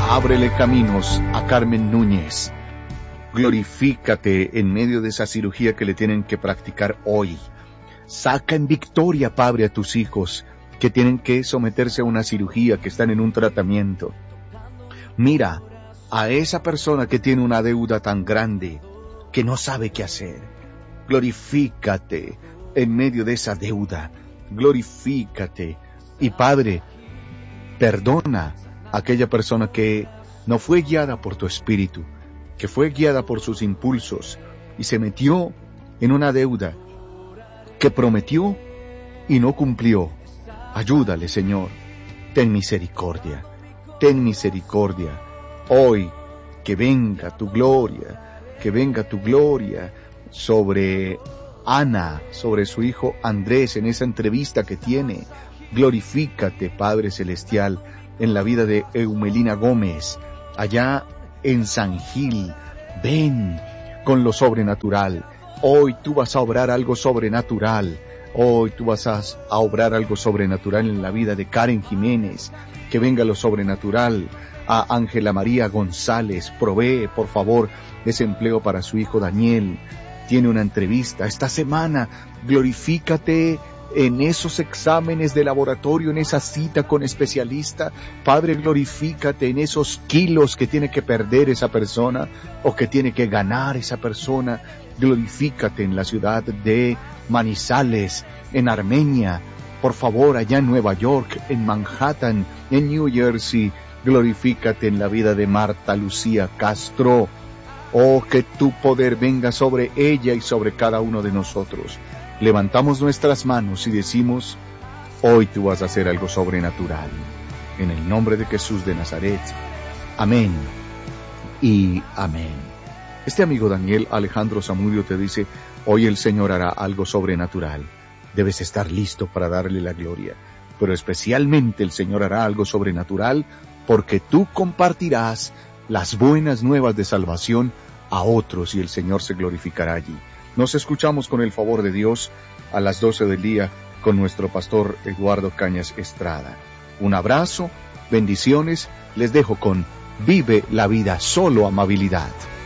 Ábrele caminos a Carmen Núñez. Glorifícate en medio de esa cirugía que le tienen que practicar hoy. Saca en victoria, Padre, a tus hijos que tienen que someterse a una cirugía, que están en un tratamiento. Mira a esa persona que tiene una deuda tan grande que no sabe qué hacer. Glorifícate en medio de esa deuda. Glorifícate. Y Padre, perdona a aquella persona que no fue guiada por tu espíritu, que fue guiada por sus impulsos y se metió en una deuda que prometió y no cumplió. Ayúdale, Señor. Ten misericordia. Ten misericordia. Hoy, que venga tu gloria sobre Ana, sobre su hijo Andrés, en esa entrevista que tiene. Glorifícate, Padre Celestial, en la vida de Eumelina Gómez, allá en San Gil. Ven con lo sobrenatural. Hoy tú vas a obrar algo sobrenatural. Hoy tú vas a obrar algo sobrenatural en la vida de Karen Jiménez. Que venga lo sobrenatural. A Ángela María González, provee, por favor, ese empleo para su hijo Daniel. Tiene una entrevista esta semana. Glorifícate en esos exámenes de laboratorio, en esa cita con especialista. Padre, glorifícate en esos kilos que tiene que perder esa persona o que tiene que ganar esa persona. Glorifícate en la ciudad de Manizales, en Armenia, por favor, allá en Nueva York, en Manhattan, en New Jersey. Glorifícate en la vida de Marta Lucía Castro. Oh, que tu poder venga sobre ella y sobre cada uno de nosotros. Levantamos nuestras manos y decimos, hoy tú vas a hacer algo sobrenatural. En el nombre de Jesús de Nazaret. Amén y amén. Este amigo Daniel Alejandro Zamudio te dice, hoy el Señor hará algo sobrenatural. Debes estar listo para darle la gloria. Pero especialmente el Señor hará algo sobrenatural porque tú compartirás las buenas nuevas de salvación a otros y el Señor se glorificará allí. Nos escuchamos con el favor de Dios a las 12 del día con nuestro pastor Eduardo Cañas Estrada. Un abrazo, bendiciones, les dejo con Vive la vida, solo amabilidad.